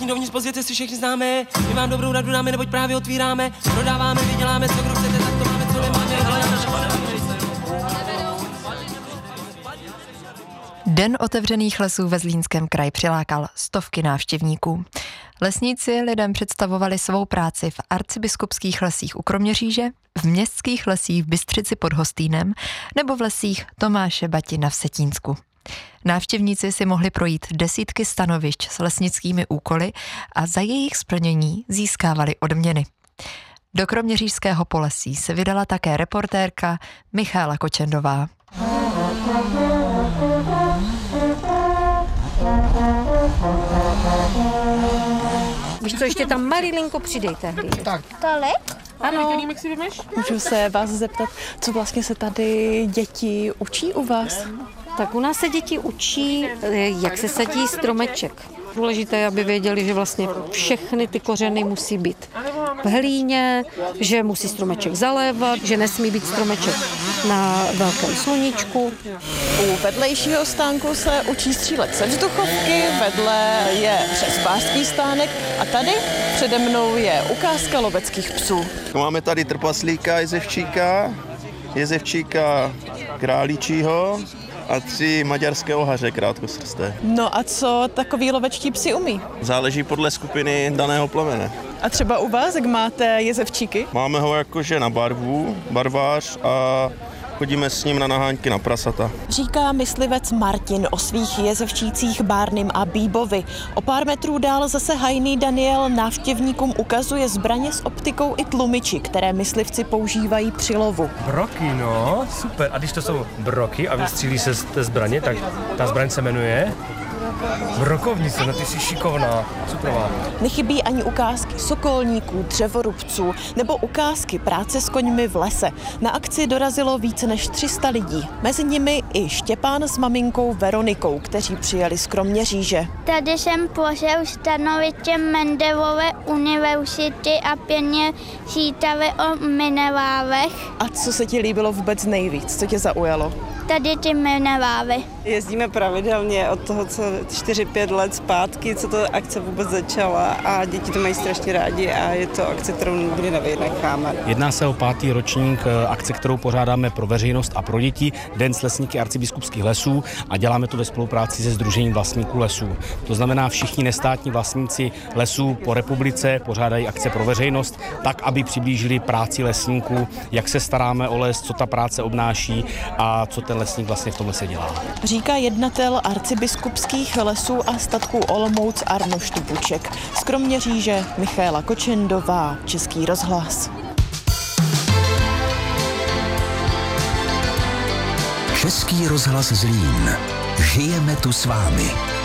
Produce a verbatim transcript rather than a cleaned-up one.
všichni dovnitř, pozvěte si, všechny známe. My vám dobrou radu dáme, neboť právě otvíráme. Prodáváme, vyděláme, co kdo chcete, tak to máme, co nemáme. Den otevřených lesů ve Zlínském kraji přilákal stovky návštěvníků. Lesníci lidem představovali svou práci v arcibiskupských lesích u Kroměříže, v městských lesích v Bystřici pod Hostýnem nebo v lesích Tomáše Bati na Vsetínsku. Návštěvníci si mohli projít desítky stanovišť s lesnickými úkoly a za jejich splnění získávali odměny. Do Kroměřížského Polesí se vydala také reportérka Michála Kočendová. Víš co, ještě tam malilinko přidejte. Tak. Tolik? Ano. Můžu se vás zeptat, co vlastně se tady děti učí u vás? Tak u nás se děti učí, jak se sadí stromeček. Důležité je, aby věděli, že vlastně všechny ty kořeny musí být v hlíně, že musí stromeček zalévat, že nesmí být stromeček na velkém sluníčku. U vedlejšího stánku se učí střílet se vzduchovky, vedle je přespářský stánek a tady přede mnou je ukázka loveckých psů. Máme tady trpaslíka, jezevčíka, jezevčíka králíčího a tři maďarské ohaře krátkosrsté. No a co takový lovečtí psi umí? Záleží podle skupiny daného plemene. A třeba u vás, jak máte jezevčíky? Máme ho jakože na barvu, barvář a chodíme s ním na naháňky na prasata. Říká myslivec Martin o svých jezevčících Bárnym a Bíbovi. O pár metrů dál zase hajný Daniel návštěvníkům ukazuje zbraně s optikou i tlumiči, které myslivci používají při lovu. Broky, no, super. A když to jsou broky a vystřílí se z té zbraně, tak ta zbraň se jmenuje brokovnice, no ty jsi šikovná, superová. Nechybí ani ukázky sokolníků, dřevorubců nebo ukázky práce s koňmi v lese. Na akci dorazilo více než tři sta lidí. Mezi nimi i Štěpán s maminkou Veronikou, kteří přijeli z Kroměříže. Tady jsem pořel stanoviště Mendevové univerzity a pěkně čítali o minerálech. A co se ti líbilo vůbec nejvíc? Co tě zaujalo? Tady ty minerály. Jezdíme pravidelně od toho, co čtyři pět let zpátky, co to akce vůbec začala a děti to mají strašně rádi a je to akce, kterou nikdy nevynecháme. Jedná se o pátý ročník akce, kterou pořádáme pro veřejnost a pro děti, Den s lesníky arcibiskupských lesů a děláme to ve spolupráci se Sdružením vlastníků lesů. To znamená, všichni nestátní vlastníci lesů po republice pořádají akce pro veřejnost, tak, aby přiblížili práci lesníků, jak se staráme o les, co ta práce obnáší a co ten lesník vlastně v tom lese dělá. Říká jednatel arcibiskupských lesů a statků Olomouc Arnošt Buček. Z Kroměříže Michála Kočendová, Český rozhlas. Český rozhlas Zlín. Žijeme tu s vámi.